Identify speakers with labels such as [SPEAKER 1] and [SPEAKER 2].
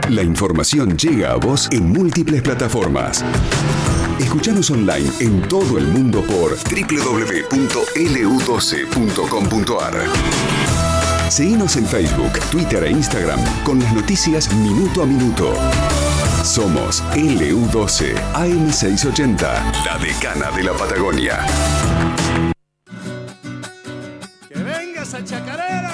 [SPEAKER 1] La información llega a vos en múltiples plataformas. Escuchanos online en todo el mundo por www.lu12.com.ar. Seguinos en Facebook, Twitter e Instagram con las noticias minuto a minuto. Somos LU12 AM680, la decana de la Patagonia.
[SPEAKER 2] ¡Que vengas a Chacarera!